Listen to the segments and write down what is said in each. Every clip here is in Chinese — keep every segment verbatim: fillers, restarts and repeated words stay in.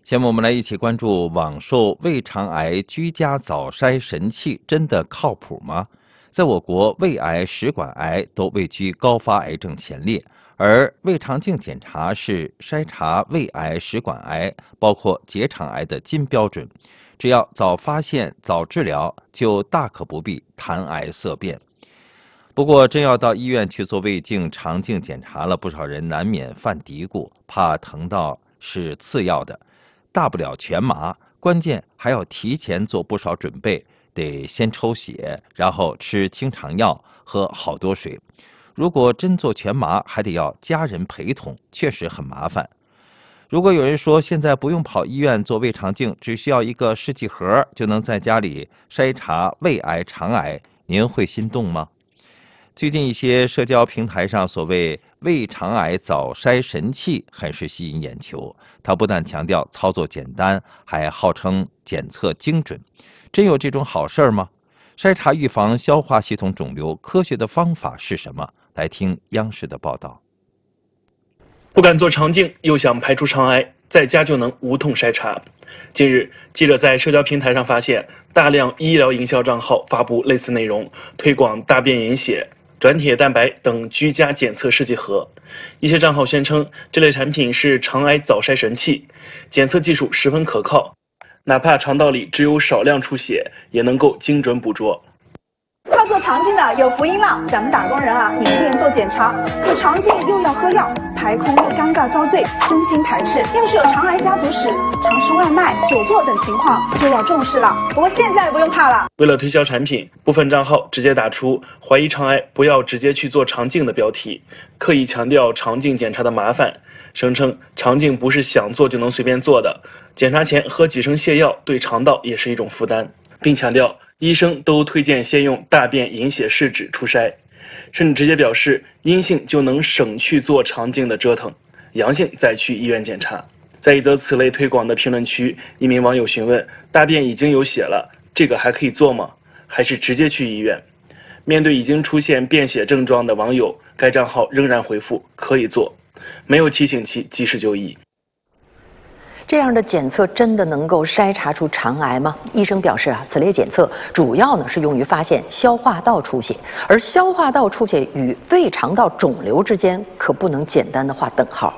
下面我们来一起关注网售胃肠癌居家早筛神器真的靠谱吗？在我国，胃癌、食管癌都位居高发癌症前列，而胃肠镜检查是筛查胃癌、食管癌，包括结肠癌的金标准。只要早发现、早治疗，就大可不必谈癌色变。不过，真要到医院去做胃镜、肠镜检查了，不少人难免犯嘀咕，怕疼到是次要的。大不了全麻，关键还要提前做不少准备，得先抽血，然后吃清肠药，喝好多水。如果真做全麻，还得要家人陪同，确实很麻烦。如果有人说现在不用跑医院做胃肠镜，只需要一个试剂盒就能在家里筛查胃癌、肠癌，您会心动吗？最近一些社交平台上所谓胃肠癌早筛神器很是吸引眼球，它不但强调操作简单，还号称检测精准。真有这种好事儿吗？筛查预防消化系统肿瘤科学的方法是什么？来听央视的报道。 不敢做肠镜，又想排除肠癌，在家就能无痛筛查。近日，记者在社交平台上发现，大量医疗营销账号发布类似内容，推广大便隐血、转铁蛋白等居家检测试剂盒。一些账号宣称，这类产品是肠癌早筛神器，检测技术十分可靠，哪怕肠道里只有少量出血，也能够精准捕捉。 要做肠镜的有福音了，咱们打工人啊，也练做检查，可肠镜又要喝药，排空又尴尬遭罪，真心排斥。要是有肠癌家族史、常吃外卖、久坐等情况，就要重视了。不过现在不用怕了。 为了推销产品，部分账号直接打出“怀疑肠癌不要直接去做肠镜”的标题，刻意强调肠镜检查的麻烦，声称肠镜不是想做就能随便做的，检查前喝几升泻药对肠道也是一种负担，并强调医生都推荐先用大便隐血试纸初筛，甚至直接表示阴性就能省去做肠镜的折腾，阳性再去医院检查。在一则此类推广的评论区，一名网友询问：大便已经有血了，这个还可以做吗？还是直接去医院？面对已经出现便血症状的网友，该账号仍然回复可以做，没有提醒其及时就医。 这样的检测真的能够筛查出肠癌吗？医生表示啊，此类检测主要呢是用于发现消化道出血，而消化道出血与胃肠道肿瘤之间可不能简单的画等号。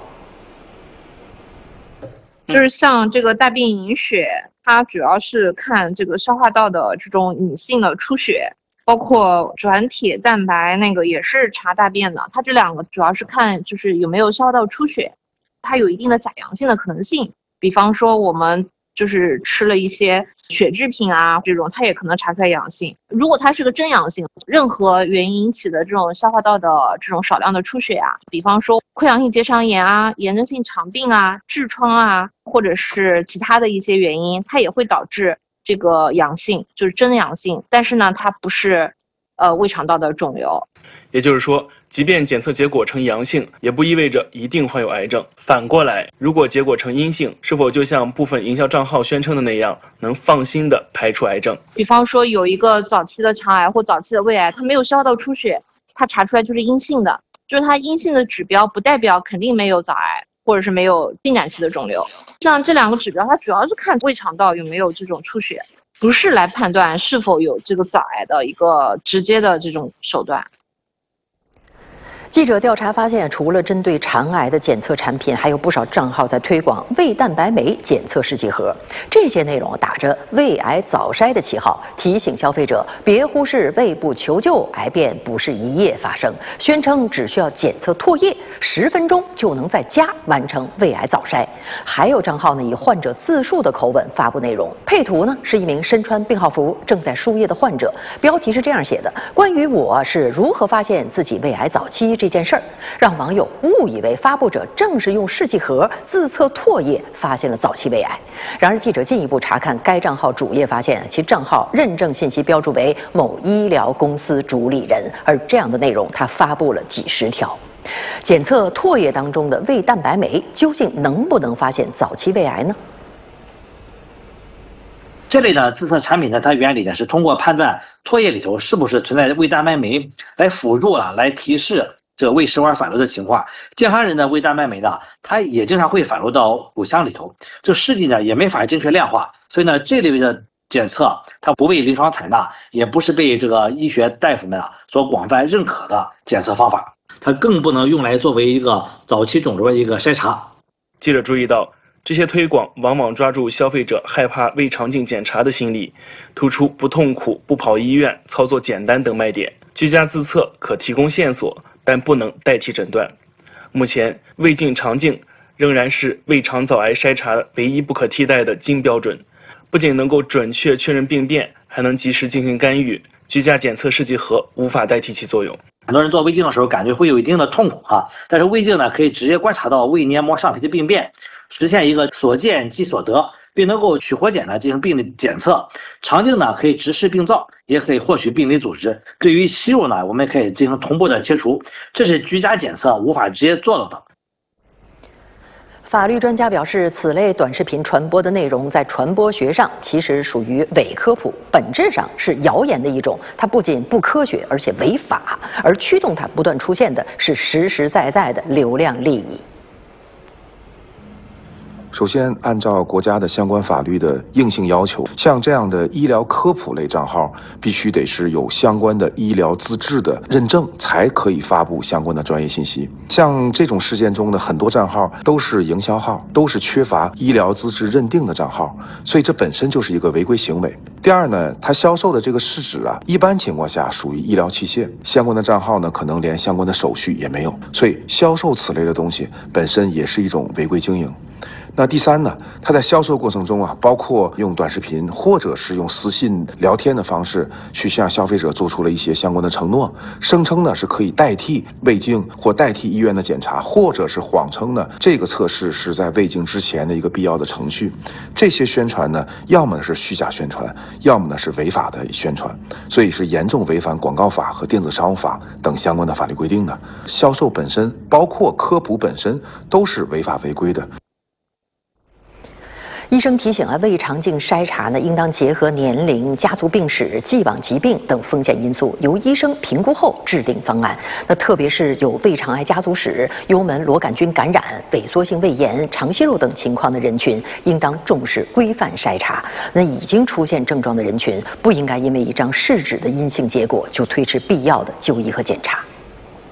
就是像这个大便隐血，它主要是看这个消化道的这种隐性的出血，包括转铁蛋白那个也是查大便的，它这两个主要是看就是有没有消化道出血，它有一定的假阳性的可能性。比方说我们就是吃了一些血制品啊，这种它也可能查出来阳性。如果它是个真阳性，任何原因引起的这种消化道的这种少量的出血啊，比方说溃疡性结肠炎啊、炎症性肠病啊、痔疮啊，或者是其他的一些原因，它也会导致这个阳性，就是真阳性。但是呢，它不是呃胃肠道的肿瘤。 也就是说，即便检测结果呈阳性，也不意味着一定患有癌症。反过来，如果结果呈阴性，是否就像部分营销账号宣称的那样，能放心地排除癌症？ 比方说，有一个早期的肠癌或早期的胃癌，它没有消化道出血，它查出来就是阴性的，就是它阴性的指标不代表肯定没有早癌，或者是没有进展期的肿瘤。像这两个指标，它主要是看胃肠道有没有这种出血，不是来判断是否有这个早癌的一个直接的这种手段。 记者调查发现，除了针对肠癌的检测产品，还有不少账号在推广胃蛋白酶检测试剂盒。这些内容打着胃癌早筛的旗号，提醒消费者别忽视胃部求救，癌变不是一夜发生，宣称只需要检测唾液，十分钟就能在家完成胃癌早筛。还有账号呢，以患者自述的口吻发布内容，配图呢是一名身穿病号服正在输液的患者，标题是这样写的：关于我是如何发现自己胃癌早期这件事儿，让网友误以为发布者正是用试剂盒自测唾液发现了早期胃癌。然而，记者进一步查看该账号主页，发现其账号认证信息标注为某医疗公司主理人，而这样的内容他发布了几十条。检测唾液当中的胃蛋白酶究竟能不能发现早期胃癌呢？ 这类的自测产品呢，它原理呢是通过判断唾液里头是不是存在胃蛋白酶，来辅助啊，来提示这个胃食管反流的情况。健康人的胃蛋白酶呢，它也经常会反流到骨腔里头，这试剂呢也没法精确量化，所以呢这类的检测它不被临床采纳，也不是被这个医学大夫们啊所广泛认可的检测方法，它更不能用来作为一个早期肿瘤的一个筛查。 记者注意到，这些推广往往抓住消费者害怕胃肠镜检查的心理，突出不痛苦、不跑医院、操作简单等卖点。居家自测可提供线索，但不能代替诊断。目前，胃镜、肠镜仍然是胃肠早癌筛查唯一不可替代的金标准。不仅能够准确确认病变，还能及时进行干预。居家检测试剂盒无法代替其作用。 很多人做胃镜的时候感觉会有一定的痛苦哈，但是胃镜呢可以直接观察到胃黏膜上皮的病变，实现一个所见即所得，并能够取活检呢进行病理检测。肠镜呢可以直视病灶，也可以获取病理组织。对于息肉呢，我们可以进行同步的切除，这是居家检测无法直接做到的。 法律专家表示，此类短视频传播的内容在传播学上其实属于伪科普，本质上是谣言的一种。它不仅不科学，而且违法，而驱动它不断出现的是实实在在的流量利益。 首先，按照国家的相关法律的硬性要求，像这样的医疗科普类账号，必须得是有相关的医疗资质的认证，才可以发布相关的专业信息。像这种事件中的很多账号都是营销号，都是缺乏医疗资质认定的账号，所以这本身就是一个违规行为。第二呢，它销售的这个试纸啊，一般情况下属于医疗器械，相关的账号呢，可能连相关的手续也没有，所以销售此类的东西本身也是一种违规经营。那第三呢，它在销售过程中啊，包括用短视频或者是用私信聊天的方式去向消费者做出了一些相关的承诺，声称呢是可以代替胃镜或代替医院的检查，或者是谎称呢这个测试是在胃镜之前的一个必要的程序。这些宣传呢，要么是虚假宣传，要么呢是违法的宣传，所以是严重违反广告法和电子商务法等相关的法律规定的。销售本身，包括科普本身，都是违法违规的。 医生提醒啊，胃肠镜筛查呢，应当结合年龄、家族病史、既往疾病等风险因素，由医生评估后制定方案。那特别是有胃肠癌家族史、幽门螺杆菌感染、萎缩性胃炎、肠息肉等情况的人群，应当重视规范筛查。那已经出现症状的人群，不应该因为一张试纸的阴性结果就推迟必要的就医和检查。